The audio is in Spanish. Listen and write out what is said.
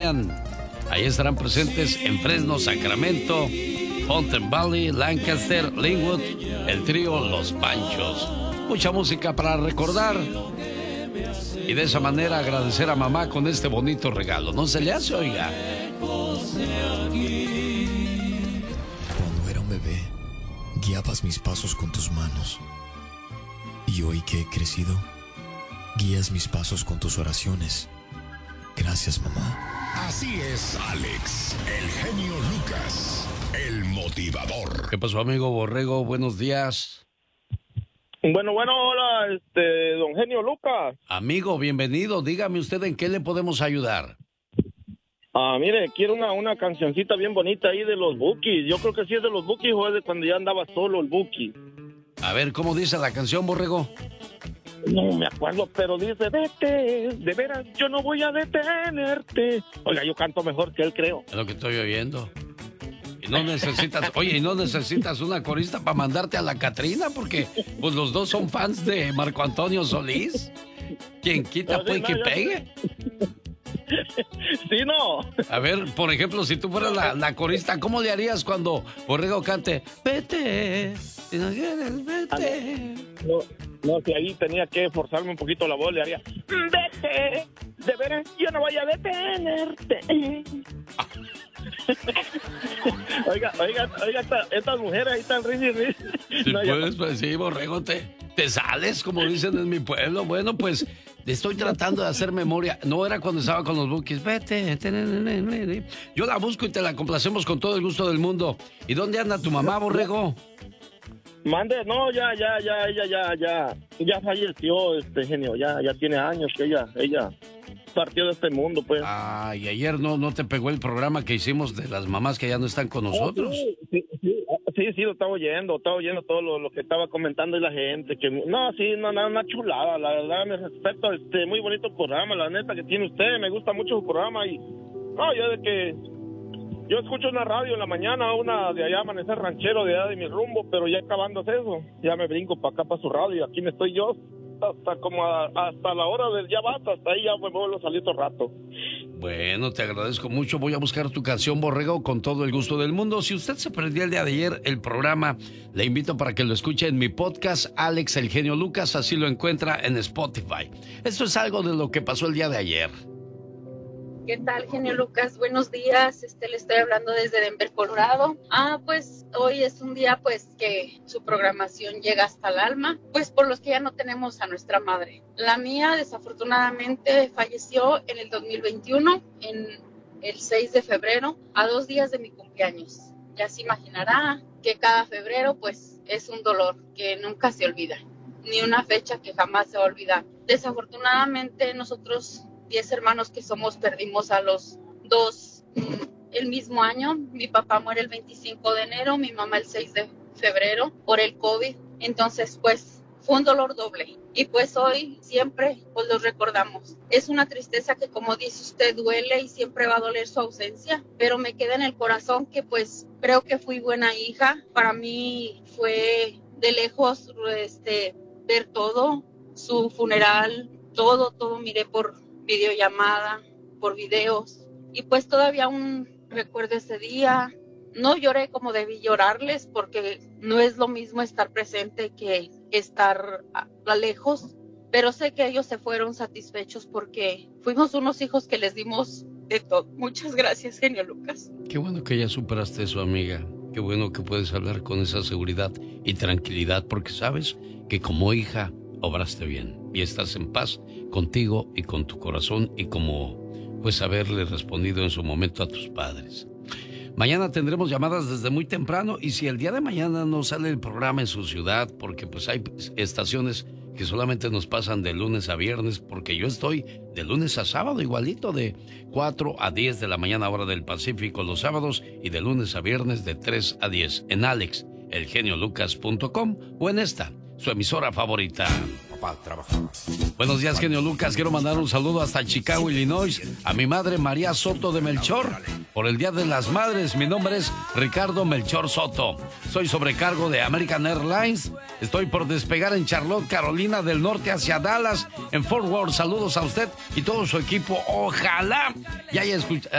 Brian. Ahí estarán presentes en Fresno, Sacramento, Fountain Valley, Lancaster, Linwood, el trío Los Panchos. Mucha música para recordar y de esa manera agradecer a mamá con este bonito regalo. ¿No se le hace, oiga? Cuando era un bebé, guiabas mis pasos con tus manos. Y hoy que he crecido, guías mis pasos con tus oraciones. Gracias, mamá. Así es, Alex, el genio Lucas, el motivador. ¿Qué pasó, amigo Borrego? Buenos días. Bueno, hola, don genio Lucas. Amigo, bienvenido. Dígame usted en qué le podemos ayudar. Mire, quiero una cancioncita bien bonita ahí de los Bukis. Yo creo que sí es de los Bukis o es de cuando ya andaba solo el Buki. A ver, ¿cómo dice la canción, Borrego? No me acuerdo, pero dice, vete, de veras, yo no voy a detenerte. Oiga, yo canto mejor que él, creo. Es lo que estoy oyendo. Y no necesitas, oye, ¿y no necesitas una corista para mandarte a la Catrina? Porque pues los dos son fans de Marco Antonio Solís. Quien quita, pues, que pegue. Sí, no. A ver, por ejemplo, si tú fueras la corista, ¿cómo le harías cuando Borrego cante? Vete, si no quieres, vete. No, si ahí tenía que forzarme un poquito la voz, le haría, vete, de veras, yo no voy a detenerte. Oiga, estas mujeres ahí están risa. Sí, no, pues sí, Borrego, te sales, como dicen en mi pueblo. Bueno, pues estoy tratando de hacer memoria. No era cuando estaba con los Bukis. Vete. Yo la busco y te la complacemos con todo el gusto del mundo. ¿Y dónde anda tu mamá, Borrego? Mande, no, ya falleció, genio. Ya tiene años que ella partió de este mundo, pues. Y ayer no te pegó el programa que hicimos de las mamás que ya no están con nosotros. Sí, lo estaba oyendo todo lo que estaba comentando y la gente, una chulada, la verdad, me respeto, muy bonito programa, la neta que tiene usted, me gusta mucho su programa y, yo escucho una radio en la mañana, una de allá, Amanecer Ranchero, de allá de mi rumbo, pero ya acabándose eso, ya me brinco para acá, para su radio, y aquí me estoy yo, hasta la hora del ya basta, hasta ahí ya me vuelvo a salir todo rato. Bueno, te agradezco mucho. Voy a buscar tu canción, Borrego, con todo el gusto del mundo. Si usted se perdió el día de ayer el programa, le invito para que lo escuche en mi podcast, Alex el Genio Lucas, así lo encuentra en Spotify. Esto es algo de lo que pasó el día de ayer. ¿Qué tal, genio Lucas? Buenos días, le estoy hablando desde Denver, Colorado. Pues hoy es un día pues que su programación llega hasta el alma, pues por los que ya no tenemos a nuestra madre. La mía desafortunadamente falleció en el 2021, en el 6 de febrero, a 2 días de mi cumpleaños. Ya se imaginará que cada febrero pues es un dolor que nunca se olvida, ni una fecha que jamás se va a olvidar. Desafortunadamente nosotros 10 hermanos que somos, perdimos a los 2 el mismo año. Mi papá muere el 25 de enero, mi mamá el 6 de febrero por el COVID. Entonces, pues, fue un dolor doble. Y pues hoy siempre pues los recordamos. Es una tristeza que, como dice usted, duele y siempre va a doler su ausencia. Pero me queda en el corazón que pues creo que fui buena hija. Para mí fue de lejos ver todo, su funeral, todo miré por videollamada, por videos, y pues todavía aún recuerdo ese día. No lloré como debí llorarles, porque no es lo mismo estar presente que estar lejos, pero sé que ellos se fueron satisfechos porque fuimos unos hijos que les dimos de todo. Muchas gracias, genio Lucas. Qué bueno que ya superaste eso, amiga. Qué bueno que puedes hablar con esa seguridad y tranquilidad, porque sabes que como hija obraste bien y estás en paz contigo y con tu corazón, y como pues haberle respondido en su momento a tus padres. Mañana tendremos llamadas desde muy temprano, y si el día de mañana no sale el programa en su ciudad, porque pues hay estaciones que solamente nos pasan de lunes a viernes, porque yo estoy de lunes a sábado igualito, de 4 a 10 de la mañana hora del Pacífico los sábados, y de lunes a viernes de 3 a 10 en alexelgeniolucas.com o en esta, su emisora favorita. Buenos días, genio Lucas. Quiero mandar un saludo hasta Chicago, Illinois, a mi madre María Soto de Melchor, por el Día de las Madres. Mi nombre es Ricardo Melchor Soto. Soy sobrecargo de American Airlines. Estoy por despegar en Charlotte, Carolina del Norte, hacia Dallas, en Fort Worth. Saludos a usted y todo su equipo. Ojalá ya haya